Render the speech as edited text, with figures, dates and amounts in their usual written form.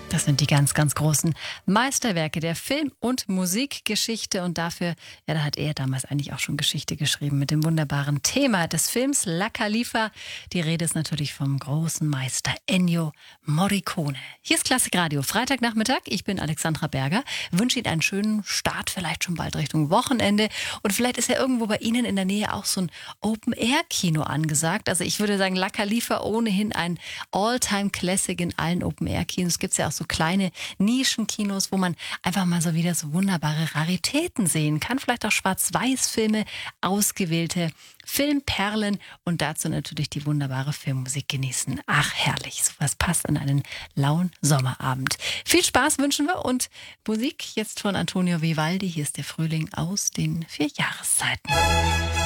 Das sind die ganz, ganz großen Meisterwerke der Film- und Musikgeschichte. Und dafür, ja, da hat er damals eigentlich auch schon Geschichte geschrieben mit dem wunderbaren Thema des Films La Califa. Die Rede ist natürlich vom großen Meister Ennio Morricone. Hier ist Klassikradio, Freitagnachmittag. Ich bin Alexandra Berger. Wünsche Ihnen einen schönen Start, vielleicht schon bald Richtung Wochenende. Und vielleicht ist ja irgendwo bei Ihnen in der Nähe auch so ein Open-Air-Kino angesagt. Also ich würde sagen, La Califa ohnehin ein All-Time-Classic in allen Open-Air-Kinos. Gibt es ja auch so kleine Nischenkinos, wo man einfach mal so wieder so wunderbare Raritäten sehen kann. Vielleicht auch Schwarz-Weiß-Filme, ausgewählte Filmperlen und dazu natürlich die wunderbare Filmmusik genießen. Ach, herrlich. Sowas passt an einen lauen Sommerabend. Viel Spaß wünschen wir und Musik jetzt von Antonio Vivaldi. Hier ist der Frühling aus den 4 Jahreszeiten.